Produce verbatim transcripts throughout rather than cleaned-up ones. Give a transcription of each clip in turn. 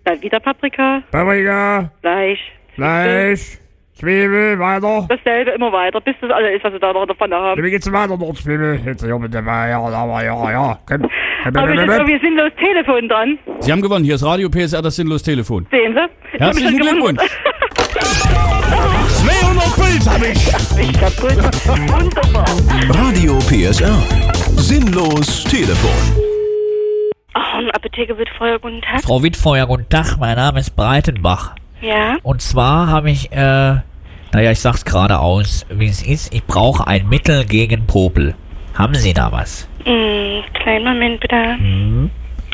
Dann wieder Paprika. Paprika. Fleisch. Fleisch. Zwiebel, weiter. Dasselbe immer weiter, bis das alles ist, was Sie da noch davon haben. Wie geht's weiter dort, Zwiebel? Jetzt hier mit dem, ja, ja, ja, ja. Komm. Aber ich jetzt irgendwie sinnlos Telefon dran. Sie haben gewonnen. Hier ist Radio P S R, das sinnlos Telefon. Sehen Sie? Ich Herzlichen Glückwunsch. zweihundert Puls hab ich. Ich hab gut. Wunderbar. Radio P S R. Sinnlos Telefon. Oh, eine Apotheke wird Feuer, guten Tag. Frau Wittfeuer, guten Tag, mein Name ist Breitenbach. Ja? Und zwar habe ich, äh, naja, ich sag's geradeaus, wie es ist, ich brauche ein Mittel gegen Popel. Haben Sie da was? Mm, kleinen Moment bitte. Hm?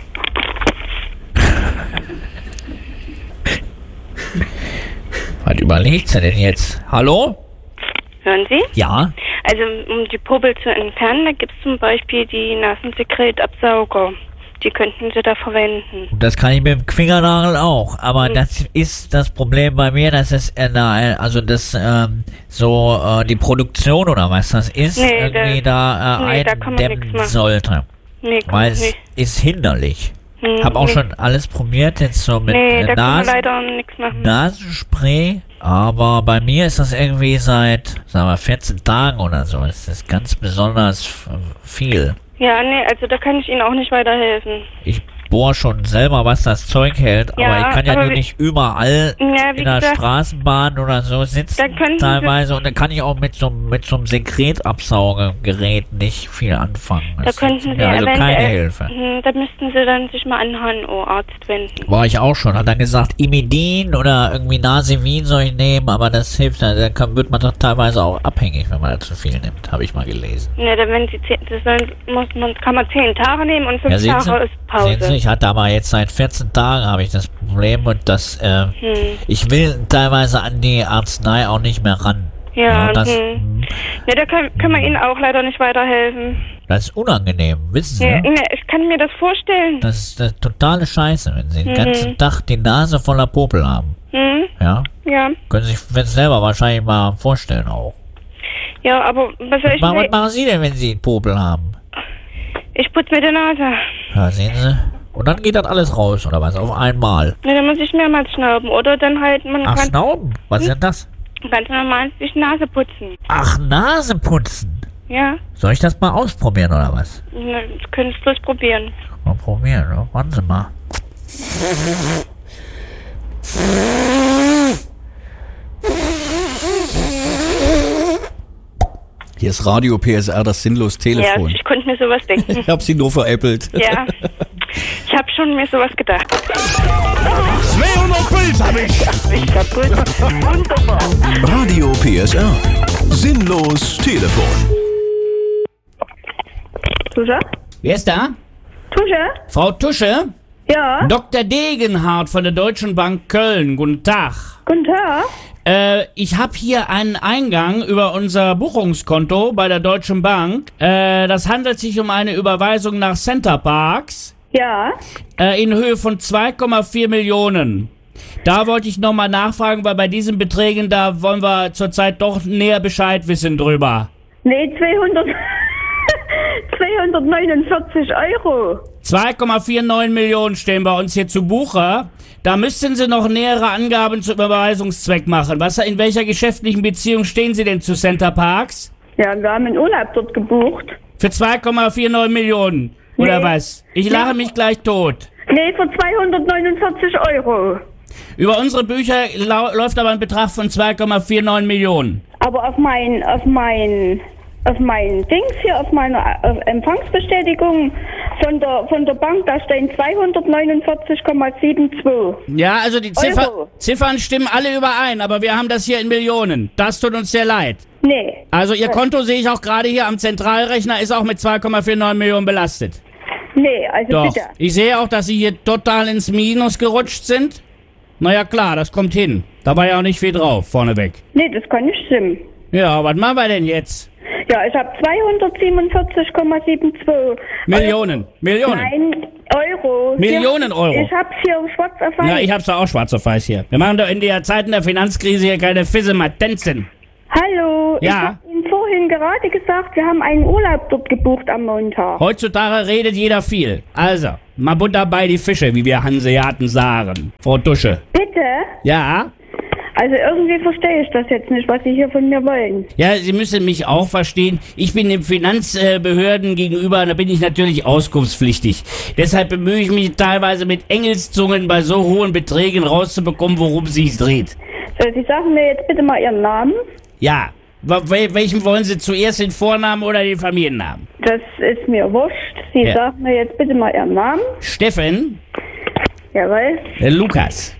Was überlegt sie denn jetzt? Hallo? Hören Sie? Ja? Also, um die Popel zu entfernen, da gibt es zum Beispiel die Nasensekretabsauger. Die könnten Sie da verwenden. Das kann ich mit dem Fingernagel auch, aber Hm. das ist das Problem bei mir, dass es, äh, na, also das, ähm, so, äh, die Produktion oder was das ist, Nee, irgendwie da, äh, nee, da kann man nichts eindämmen machen. sollte. Nee, kann Weil man es nicht. ist hinderlich. Hm, Hab auch nee. schon alles probiert, jetzt so mit Nee, äh, da kann man Nasen, leider nichts machen. Nasenspray, aber bei mir ist das irgendwie seit, sagen wir, vierzehn Tagen oder so, ist das ganz besonders f- viel. Ja, nee, also da kann ich Ihnen auch nicht weiterhelfen. Ich bohr schon selber, was das Zeug hält, Ja, aber ich kann ja aber nur wie- nicht überall Ja, wie in der gesagt, Straßenbahn oder so sitzen Da könnten Sie- teilweise und dann kann ich auch mit so, mit so einem Sekretabsaugergerät nicht viel anfangen. da Das könnten ist Sie mir also keine eventuell, Hilfe. Hm, da müssten Sie dann sich mal an einen H N O-Arzt wenden. War ich auch schon. Hat er gesagt, Imidin oder irgendwie Nasivin soll ich nehmen, aber das hilft, da kann, wird man doch teilweise auch abhängig, wenn man da zu viel nimmt, habe ich mal gelesen. Ne, dann wenn Sie zehn, das sollen, muss man, kann man zehn Tage nehmen und fünf Ja, sehen Tage Sie, ist Pause. sehen Sie, ich hatte aber jetzt seit vierzehn Tagen habe ich das Problem und das, äh, Hm. ich will teilweise an die Arznei auch nicht mehr ran. Ja, das, hm. Ne, da können, können wir Ihnen auch leider nicht weiterhelfen. das ist unangenehm, wissen Sie? Ja, Ne? ne, ich kann mir das vorstellen. Das ist äh, totale Scheiße, wenn Sie den Mhm. ganzen Tag die Nase voller Popel haben. Hm? Ja? Ja. Können Sie sich selber wahrscheinlich mal vorstellen auch. Ja, aber was soll ich Was, was denn? machen Sie denn, wenn Sie Popel haben? Ich putze mir die Nase. Ja, sehen Sie? Und dann geht das alles raus, oder was? Auf einmal. Ne, dann muss ich mehrmals schnauben. Oder dann halt, man Ach, kann Schnauben? Was ist denn das? ganz normal sich die Nase putzen. Ach, Nase putzen. Ja, Soll ich das mal ausprobieren, oder was? ne, das können Sie bloß probieren. Mal probieren, ne? Warten Sie mal. Hier ist Radio P S R, das sinnlos Ja, Telefon. ich konnte mir sowas denken. Ich hab sie nur veräppelt. Ja, ich habe schon mir sowas gedacht. zweihundert Puls hab ich. Ich hab gut. Wunderbar. Radio P S R. Sinnlos Telefon. Tusche? Wer ist da? Tusche? Frau Tusche? Ja? Doktor Degenhardt von der Deutschen Bank Köln. Guten Tag. Guten Tag. Äh, ich habe hier einen Eingang über unser Buchungskonto bei der Deutschen Bank. Äh, das handelt sich um eine Überweisung nach Center Parks Ja? äh, in Höhe von zwei Komma vier Millionen. Da wollte ich nochmal nachfragen, weil bei diesen Beträgen, da wollen wir zurzeit doch näher Bescheid wissen drüber. Nee, zweihundert, zweihundertneunundvierzig Euro. zwei Komma neunundvierzig Millionen stehen bei uns hier zu Buche. Da müssten Sie noch nähere Angaben zum Überweisungszweck machen. Was, in welcher geschäftlichen Beziehung stehen Sie denn zu Center Parks? Ja, wir haben einen Urlaub dort gebucht. Für zwei Komma neunundvierzig Millionen. Oder Nee. was? Ich lache mich gleich tot. Nee, für zweihundertneunundvierzig Euro. Über unsere Bücher lau läuft aber ein Betrag von zwei Komma neunundvierzig Millionen. Aber auf mein, auf mein, auf mein Dings hier, auf meine auf Empfangsbestätigung von der, von der Bank, da stehen zweihundertneunundvierzig Komma zweiundsiebzig. Ja, also die Ziffer Euro. Ziffern stimmen alle überein, aber wir haben das hier in Millionen. Das tut uns sehr leid. Nee. Also Ihr Konto sehe ich auch gerade hier am Zentralrechner, ist auch mit zwei Komma neunundvierzig Millionen belastet. Nee, also Doch. bitte. Ich sehe auch, dass Sie hier total ins Minus gerutscht sind. Naja, klar, das kommt hin. Da war ja auch nicht viel drauf, vorneweg. Nee, das kann nicht stimmen. Ja, was machen wir denn jetzt? Ja, ich habe zweihundertsiebenundvierzig Komma zweiundsiebzig. Millionen, Millionen. Nein, Euro. Millionen Euro. Ich hab's hier schwarz auf weiß. Ja, ich hab's doch auch schwarz auf weiß hier. Wir machen doch in der Zeiten der Finanzkrise hier keine Fisse Matenzen. Hallo, ich Ja. hab Ihnen vorhin gerade gesagt, wir haben einen Urlaub dort gebucht am Montag. Heutzutage redet jeder viel. Also, mal Butter bei die Fische, wie wir Hanseaten sagen. Frau Dusche. Bitte? Ja? Also irgendwie verstehe ich das jetzt nicht, was Sie hier von mir wollen. Ja, Sie müssen mich auch verstehen. Ich bin den Finanzbehörden gegenüber, da bin ich natürlich auskunftspflichtig. Deshalb bemühe ich mich teilweise mit Engelszungen bei so hohen Beträgen rauszubekommen, worum es sich dreht. So, Sie sagen mir jetzt bitte mal Ihren Namen. Ja. Wel- welchen wollen Sie zuerst, den Vornamen oder den Familiennamen? Das ist mir wurscht. Sie Ja. sagen mir jetzt bitte mal Ihren Namen. Steffen? Jawohl. Äh, Lukas.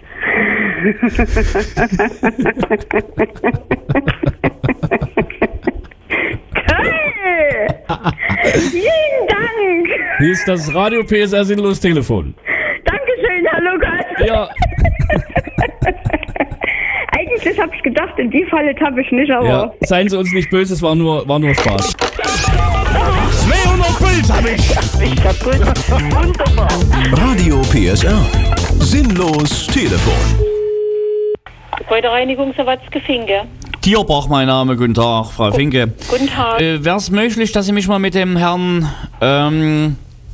Hey! Vielen Dank! Hier ist das Radio P S R Sinnlos Telefon. Dankeschön, Herr Lukas. Ja. Eigentlich habe ich gedacht, in die Falle tappe ich nicht, aber... Ja, seien Sie uns nicht böse, es war nur, war nur Spaß. zweihundert Puls hab ich. Ich kaputt. Wunderbar. Radio P S R. Sinnlos Telefon. Gebäudereinigung Sawatzke Finke. Tierbach, mein Name. Guten Tag, Frau Finke. Guten Tag. Äh, Wäre es möglich, dass Sie mich mal mit dem Herrn, ähm,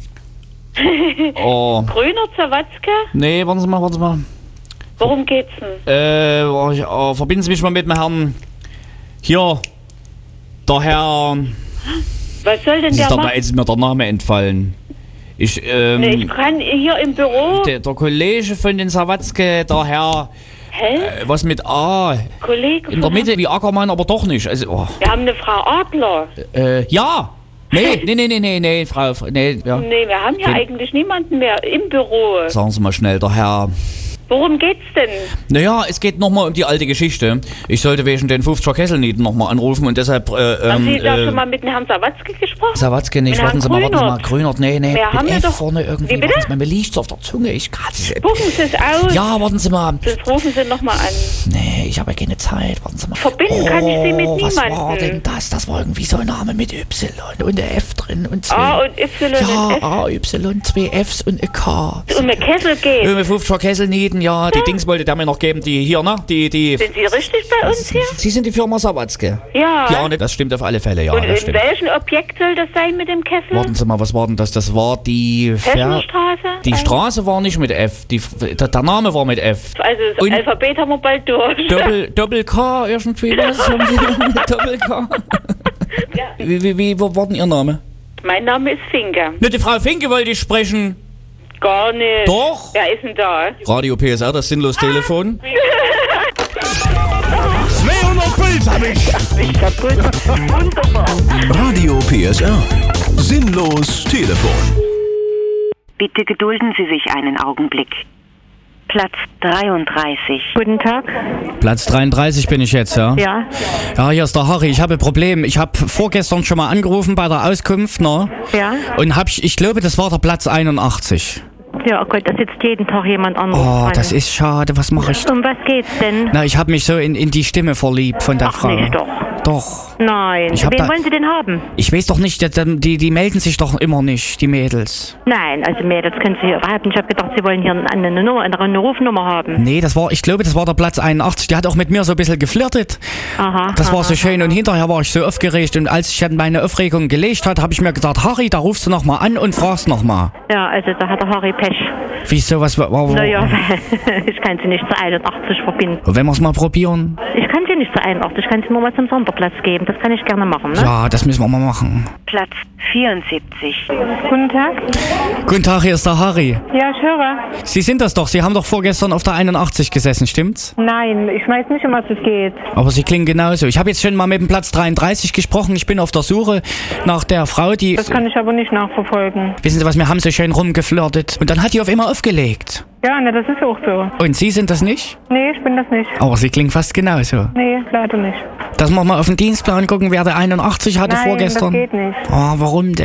oh, Grüner Sawatzke? nee, warten Sie mal, warten Sie mal. Worum geht's denn? Äh, oh, ich- oh, verbinden Sie mich mal mit dem Herrn, hier, der Herr, Was soll denn das der ist dabei machen? jetzt mir der Name entfallen. Ich, ähm, Nee, ich kann hier im Büro... der, der Kollege von den Sawatzke, der Herr, Hä? äh, was mit A, Kollege in der von- Mitte wie Ackermann, aber doch nicht. Also, oh, Wir haben eine Frau Adler. äh, ja, nee, nee, nee, nee, nee, nee, Frau, nee, ja. Nee, wir haben ja Den- eigentlich niemanden mehr im Büro. Sagen Sie mal schnell, der Herr. Worum geht's denn? Naja, es geht nochmal um die alte Geschichte. Ich sollte wegen den fünfziger Kesselnieten nochmal anrufen und deshalb, äh, Haben ähm, Sie da äh, schon mal mit dem Herrn Sawatzke gesprochen? Sawatzke nicht, Mit warten Sie mal, Herrn warten Sie mal, Grünert, nee, nee, Wir haben mit ja F doch- vorne irgendwie, Wie bitte? warten Sie mal, mir liegt's auf der Zunge, ich kann es. Spucken Sie es aus. Ja, warten Sie mal, Sonst rufen Sie nochmal an. nee, ich habe ja keine Zeit, warten Sie mal. Verbinden kann ich Sie mit Oh, was war niemandem. denn das? Das war irgendwie so ein Name mit Y und der F drin und zwei. A und Y ja, und F. A, Y, zwei Fs und ein K. Um eine Kessel geht. Äh, mit fünfziger Kesselnieten, ja, die Dings wollte der mir noch geben, die hier, ne, die, die... Sind Sie richtig bei uns hier? Sie sind die Firma Sawatzke. Ja. Ja, ne, das stimmt auf alle Fälle, ja, Und das in stimmt. welchem Objekt soll das sein mit dem Kessel? Warten Sie mal, was war denn das? Das war die... Ver Hessenstraße? die Äh, Straße war nicht mit F, die, der, der Name war mit F. Also das Und- Alphabet haben wir bald durch. Doppel, Doppel K irgendwie, was haben Sie denn mit Doppel K? Ja. Wie, wie, wie wo war denn Ihr Name? Mein Name ist Finke. Ne, die Frau Finke wollte ich sprechen. Gar nicht. Doch. Wer ist denn da? Radio P S R, das sinnlos Telefon. zweihundert Puls hab ich. Ich kaputt. Wunderbar. Radio P S R. Sinnlos Telefon. Bitte gedulden Sie sich einen Augenblick. Platz dreiunddreißig. Guten Tag. Platz dreiunddreißig bin ich jetzt, ja? Ja. Ja, hier ist der Harry. Ich habe ein Problem. Ich habe vorgestern schon mal angerufen bei der Auskunft, ne? Ja. Und hab ich, ich glaube, das war der Platz einundachtzig. Ja, oh Gott, da sitzt jeden Tag jemand anderes Oh, dran. das ist schade. Was mache ich? Um was geht's denn? Na, ich habe mich so in, in die Stimme verliebt von der Ach, Frau. nicht doch. Doch. Nein. Ich hab Wen da- wollen Sie denn haben? Ich weiß doch nicht, die, die, die melden sich doch immer nicht, die Mädels. Nein, also Mädels können Sie hier überhaupt nicht. Ich habe gedacht, Sie wollen hier eine, eine, Nummer, eine Rufnummer haben. Nee, das war, ich glaube, das war der Platz einundachtzig. Die hat auch mit mir so ein bisschen geflirtet. Aha. Das war aha. so schön und hinterher war ich so aufgeregt und als ich dann meine Aufregung gelegt hat, habe ich mir gesagt, Harry, da rufst du nochmal an und fragst nochmal. Ja, also da hat der Harry Pech. Wieso, was war, war, Naja, ich kann Sie nicht zu einundachtzig verbinden. wenn wir es mal probieren? Ich kann Sie nicht zu einundachtzig, ich kann Sie nur mal zum Sonderplatz geben. Das kann ich gerne machen, ne? Ja, das müssen wir mal machen. Platz vierundsiebzig. Guten Tag. Guten Tag, hier ist der Harry. Ja, ich höre. Sie sind das doch, Sie haben doch vorgestern auf der einundachtzig gesessen, stimmt's? Nein, ich weiß nicht, um was es geht. Aber Sie klingen genauso. Ich habe jetzt schon mal mit dem Platz dreiunddreißig gesprochen. Ich bin auf der Suche nach der Frau, die... Das kann ich aber nicht nachverfolgen. Wissen Sie was, wir haben so schön rumgeflirtet. Und dann hat die auf immer aufgelegt. Ja, ne, das ist auch so. Und Sie sind das nicht? Nee, ich bin das nicht. Aber Sie klingen fast genauso. Nee, leider nicht. Dass wir mal auf den Dienstplan gucken, wer der einundachtzig hatte Nein, vorgestern. das geht nicht. Oh, warum denn? Ich kann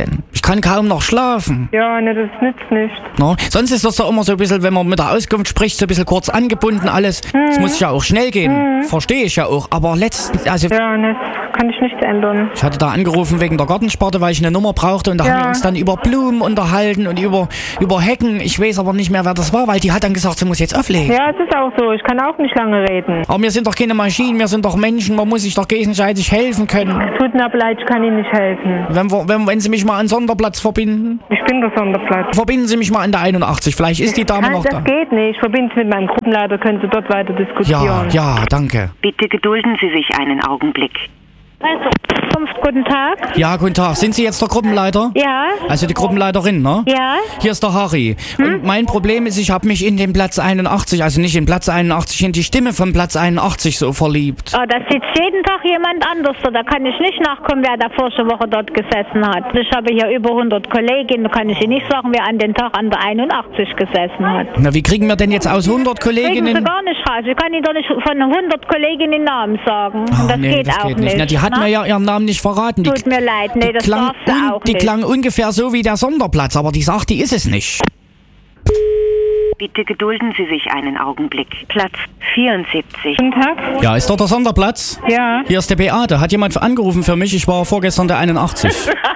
kann kaum noch schlafen. Ja, ne, das nützt nicht. No? Sonst ist das doch immer so ein bisschen, wenn man mit der Auskunft spricht, so ein bisschen kurz angebunden alles. Es Mhm. muss ja auch schnell gehen. Mhm. Verstehe ich ja auch. Aber letztens, also Ja, ne, kann ich nicht ändern. ich hatte da angerufen wegen der Gartensparte, weil ich eine Nummer brauchte und da Ja. haben wir uns dann über Blumen unterhalten und über, über Hecken. Ich weiß aber nicht mehr, wer das war, weil die hat dann gesagt, sie muss jetzt auflegen. Ja, es ist auch so. Ich kann auch nicht lange reden. Aber wir sind doch keine Maschinen, wir sind doch Menschen, man muss sich doch gegenseitig helfen können. Tut mir aber leid, ich kann Ihnen nicht helfen. Wenn, wir, wenn, wenn Sie mich mal an Sonderplatz verbinden, Ich bin der Sonderplatz. verbinden Sie mich mal an der einundachtzig, vielleicht ist die Dame Nein, noch das da. geht nicht. Ich verbinde es mit meinem Gruppenleiter, können Sie dort weiter diskutieren. Ja, ja, danke. Bitte gedulden Sie sich einen Augenblick. Also, Kunft, guten Tag. Ja, guten Tag. Sind Sie jetzt der Gruppenleiter? Ja, Also die Gruppenleiterin, ne? ja. Hier ist der Harry. Hm? Und mein Problem ist, ich habe mich in den Platz einundachtzig, also nicht in Platz einundachtzig, in die Stimme von Platz einundachtzig so verliebt. Oh, da sitzt jeden Tag jemand anders. Da kann ich nicht nachkommen, wer da vorige Woche dort gesessen hat. Ich habe hier über hundert Kolleginnen. Da kann ich Ihnen nicht sagen, wer an den Tag an der einundachtzig gesessen hat. Na, wie kriegen wir denn jetzt aus hundert Kriegen Sie Kolleginnen... gar nicht raus. Ich kann Ihnen doch nicht von hundert Kolleginnen den Namen sagen. Oh, das nee, geht das auch geht nicht. nicht. Na, die hat ne? mir ja ihren Namen nicht verraten. Die, Tut mir leid, nee, die das klang, darf sie un, auch die nicht. klang ungefähr so wie der Sonderplatz, aber die sagt, die ist es nicht. Bitte gedulden Sie sich einen Augenblick. Platz vierundsiebzig. Guten Tag. Ja, ist doch der Sonderplatz? Ja. Hier ist der Beate. Hat jemand angerufen für mich? Ich war vorgestern der einundachtzig.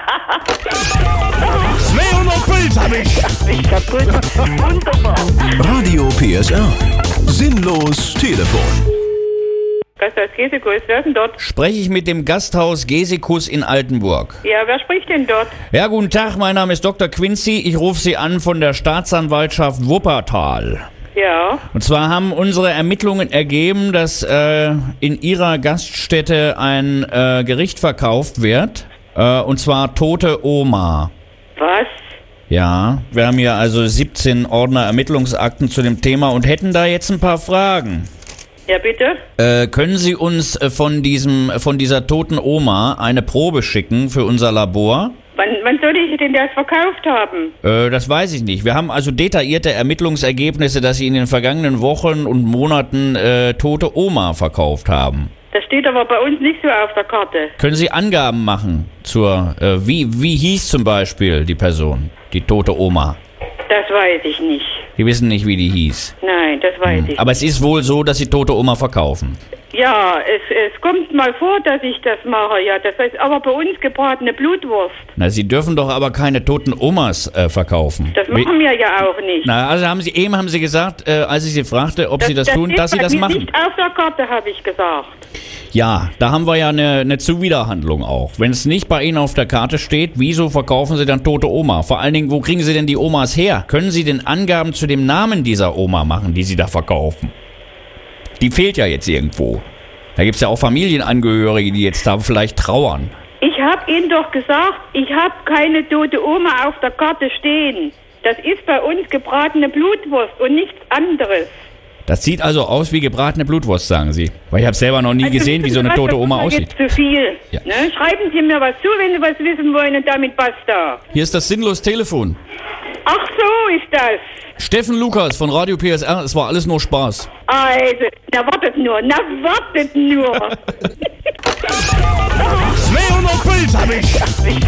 zweihundert Puls hab ich. Radio P S R. Sinnlos Telefon. Gasthaus Gesekus, wer ist denn dort? Spreche ich mit dem Gasthaus Gesekus in Altenburg. Ja, wer spricht denn dort? Ja, guten Tag, mein Name ist Doktor Quincy. Ich rufe Sie an von der Staatsanwaltschaft Wuppertal. Ja. Und zwar haben unsere Ermittlungen ergeben, dass äh, in Ihrer Gaststätte ein äh, Gericht verkauft wird. Äh, und zwar tote Oma. Was? Ja, wir haben hier also siebzehn Ordner Ermittlungsakten zu dem Thema und hätten da jetzt ein paar Fragen. Ja, bitte? Äh, können Sie uns äh, von diesem, von dieser toten Oma eine Probe schicken für unser Labor? Wann, wann soll ich denn das verkauft haben? Äh, das weiß ich nicht. Wir haben also detaillierte Ermittlungsergebnisse, dass Sie in den vergangenen Wochen und Monaten äh, tote Oma verkauft haben. Das steht aber bei uns nicht so auf der Karte. Können Sie Angaben machen zur, äh, wie, wie hieß zum Beispiel die Person, die tote Oma? Das weiß ich nicht. Sie wissen nicht, wie die hieß. Nein, das weiß ich. Aber es ist wohl so, dass Sie tote Oma verkaufen. Ja, es, es kommt mal vor, dass ich das mache. Ja, das heißt aber bei uns gebratene Blutwurst. Na, Sie dürfen doch aber keine toten Omas äh, verkaufen. Das machen wir ja auch nicht. Na, also haben Sie eben haben Sie gesagt, äh, als ich Sie fragte, ob Sie das tun, steht dass Sie bei das mir machen. Nicht auf der Karte, habe ich gesagt. Ja, da haben wir ja eine, eine Zuwiderhandlung auch. Wenn es nicht bei Ihnen auf der Karte steht, wieso verkaufen Sie dann tote Oma? Vor allen Dingen, wo kriegen Sie denn die Omas her? Können Sie denn Angaben zu dem Namen dieser Oma machen, die Sie da verkaufen? Die fehlt ja jetzt irgendwo. Da gibt es ja auch Familienangehörige, die jetzt da vielleicht trauern. Ich habe Ihnen doch gesagt, ich habe keine tote Oma auf der Karte stehen. Das ist bei uns gebratene Blutwurst und nichts anderes. Das sieht also aus wie gebratene Blutwurst, sagen Sie. Weil ich habe selber noch nie Also gesehen, wie so eine wissen Sie was, tote Oma das ist aussieht. jetzt zu viel. Ja. Ne? Schreiben Sie mir was zu, wenn Sie was wissen wollen und damit basta. Hier ist das sinnlos Telefon. Ach so ist das. Steffen Lukas von Radio P S R, es war alles nur Spaß. Also, na wartet nur, na wartet nur. zweihundert Puls hab ich.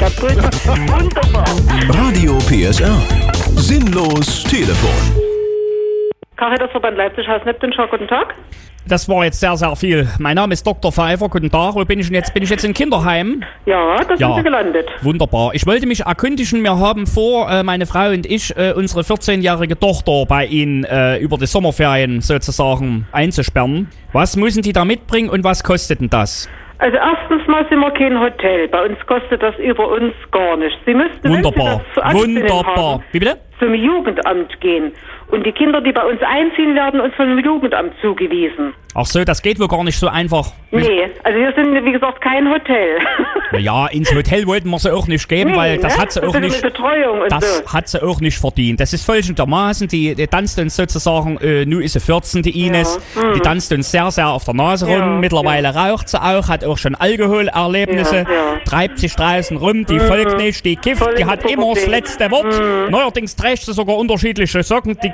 Radio P S R. Sinnlos Telefon. Caritasverband Leipzig, heißt Neptunschau, guten Tag. Das war jetzt sehr, sehr viel. Mein Name ist Doktor Pfeiffer. Guten Tag. Wo bin ich denn jetzt? Bin ich jetzt im Kinderheim? Ja, da sind Ja. Sie gelandet. Wunderbar. Ich wollte mich erkundigen, wir haben vor, äh, meine Frau und ich, äh, unsere vierzehnjährige Tochter bei Ihnen äh, über die Sommerferien sozusagen einzusperren. Was müssen die da mitbringen und was kostet denn das? Also erstens mal sind wir kein Hotel. Bei uns kostet das über uns gar nichts. Sie müssten, Wunderbar. wenn Sie das zu ansehen Wunderbar. haben, Wie bitte? zum Jugendamt gehen. Und die Kinder, die bei uns einziehen, werden uns vom Jugendamt zugewiesen. Ach so, das geht wohl gar nicht so einfach. Nee, also wir sind, wie gesagt, kein Hotel. Ja, ins Hotel wollten wir sie auch nicht geben, Nee, weil das ne? hat sie Das auch ist nicht. mit Betreuung und Das so. hat sie auch nicht verdient. Das ist folgendermaßen, die, die tanzt uns sozusagen, äh, nu ist sie vierzehn, die Ines, Ja, hm. die tanzt uns sehr, sehr auf der Nase rum. Ja, Mittlerweile raucht sie auch, hat auch schon Alkoholerlebnisse, Ja, ja. treibt sich draußen rum, die folgt nicht, die kifft, Voll die in hat der immer das Pubertät. letzte Wort. Neuerdings trägt sie sogar unterschiedliche Socken, die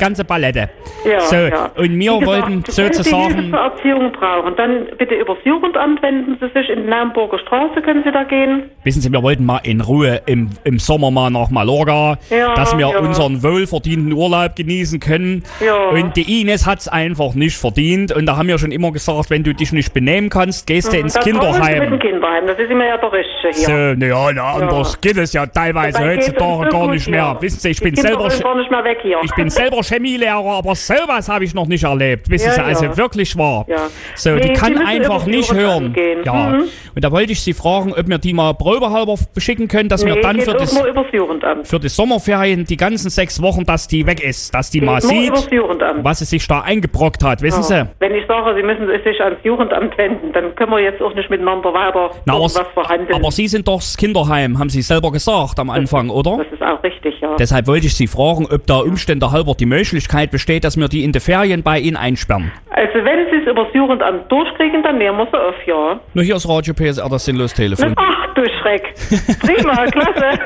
ganze Palette. Ja, so, ja. und wir Wie gesagt, wollten wenn Sie Hilfe sozusagen... zur Erziehung brauchen, dann bitte übers Jugendamt wenden Sie sich. In die Naumburger Straße können Sie da gehen. Wissen Sie, wir wollten mal in Ruhe im, im Sommer mal nach Mallorca, Ja, dass wir ja. unseren wohlverdienten Urlaub genießen können. Ja. Und die Ines hat's einfach nicht verdient. Und da haben wir schon immer gesagt, wenn du dich nicht benehmen kannst, gehst du ins das brauchen Sie mit Kinderheim. dem Kinderheim, das ist immer ja der Richtige hier. So, naja, na, anders geht es ja teilweise Dabei geht's heutzutage uns so gar gut nicht mehr. hier. Wissen Sie, ich Die bin Kinder selber... wollen gar nicht mehr weg hier. Ich bin selber Chemielehrer, aber sowas habe ich noch nicht erlebt. Wissen Ja, Sie, ja. also wirklich wahr. Ja. So, Nee, die Sie kann müssen einfach über die nicht Jugendamt hören. gehen. Ja. Mhm. Und da wollte ich Sie fragen, ob wir die mal probehalber beschicken können, dass wir Nee, dann geht für auch das, nur übers Jugendamt. für die Sommerferien die ganzen sechs Wochen, dass die weg ist. Dass die Geht mal nur sieht, übers Jugendamt. was sie sich da eingebrockt hat. Wissen Ja. Sie? Wenn ich sage, Sie müssen sich ans Jugendamt wenden, dann können wir jetzt auch nicht miteinander weiter Na, aber, irgendwas verhandeln. aber Sie sind doch das Kinderheim, haben Sie selber gesagt am Anfang, oder? Das ist auch richtig, ja. Deshalb wollte ich Sie fragen, ob da Umstände halber die Möglichkeit besteht, dass wir die in die Ferien bei Ihnen einsperren. Also wenn Sie es übers Jugendamt durchkriegen, dann nehmen wir sie auf, ja. Nur hier ist Radio P S R, das sinnlos Telefon. Ach du Schreck. Prima, klasse.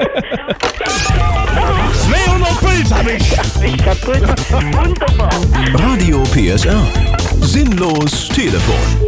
zweihundert Puls hab ich. Ich kaputt. Wunderbar. Radio P S R. Sinnlos Telefon.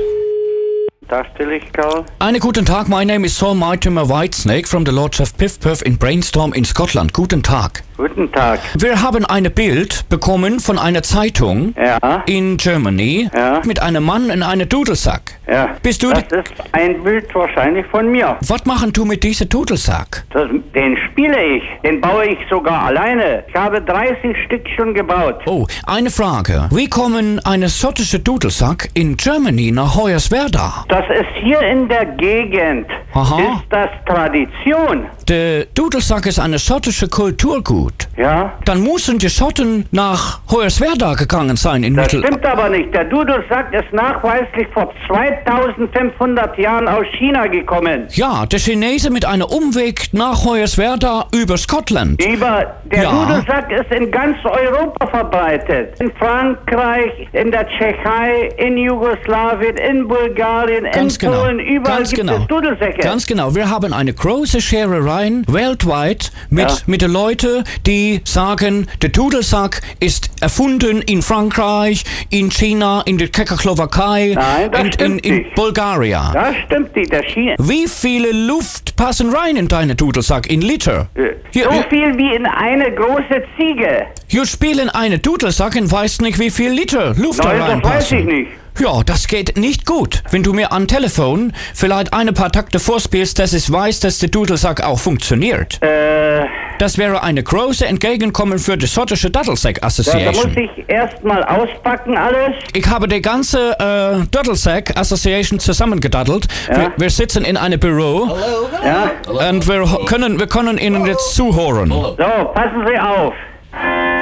Da stelle ich, Karl. Einen guten Tag, my name is Saul Mortimer Whitesnake from the Lords of Piff Puff in Brainstorm in Scotland. Guten Tag. Guten Tag. Wir haben ein Bild bekommen von einer Zeitung Ja. in Germany Ja. mit einem Mann in einem Dudelsack. Ja. Bist du Das ist ein Bild wahrscheinlich von mir. Was machen du mit diesem Dudelsack? Das, den spiele ich. Den baue ich sogar alleine. Ich habe dreißig Stück schon gebaut. Oh, eine Frage. Wie kommen eine schottische Dudelsack in Germany nach Hoyerswerda? Das ist hier in der Gegend. Aha. Ist das Tradition? Der Dudelsack ist eine schottische Kulturgut. Ja. Dann müssen die Schotten nach Hoyerswerda gegangen sein in Das Mittel... stimmt aber nicht. Der Dudelsack ist nachweislich vor zweitausendfünfhundert Jahren aus China gekommen. Ja, der Chinese mit einem Umweg nach Hoyerswerda über Scotland. Über der Ja. Dudelsack ist in ganz Europa verbreitet. In Frankreich, in der Tschechei, in Jugoslawien, in Bulgarien, Ganz in genau. Polen, überall Ganz gibt genau. es Dudelsäcke. Ganz genau. Wir haben eine große Scherereien weltweit mit, Ja. mit den Leuten, die sagen, der Dudelsack ist erfunden in Frankreich, in China, in der Tschechoslowakei, Nein, das in, in, stimmt in nicht. Bulgarien. Das stimmt nicht. Der China. Wie viele Luft passen rein in deinen Dudelsack in Liter? Hier, So hier, viel wie in eine große Ziege. hier spielen eine Dudelsack und weißt nicht, wie viel Liter Luft da Nein, das weiß reinpassen. ich nicht. Ja, das geht nicht gut. Wenn du mir am Telefon vielleicht ein paar Takte vorspielst, dass ich weiß, dass der Dudelsack auch funktioniert. Äh, Das wäre eine große Entgegenkommen für die schottische Dudelsack da, da muss Association. ich erstmal auspacken alles. Ich habe die ganze äh, Dudelsack Association zusammengedaddelt. Ja. Wir, wir sitzen in einem Büro Ja. und wir ho- können, wir können Ihnen jetzt zuhören. So, passen Sie auf.